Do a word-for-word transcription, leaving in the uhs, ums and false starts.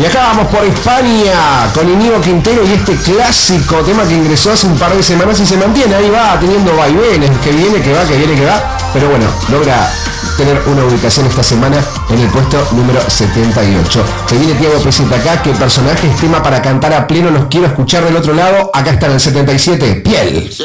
Viajábamos por España con Íñigo Quintero y este clásico tema que ingresó hace un par de semanas y se mantiene, ahí va teniendo vaivenes, que viene, que va, que viene, que va, pero bueno, logra tener una ubicación esta semana en el puesto número setenta y ocho. Se viene Tiago Peseta acá, qué personaje es tema para cantar a pleno, los quiero escuchar del otro lado, acá está en el setenta y siete, Piel.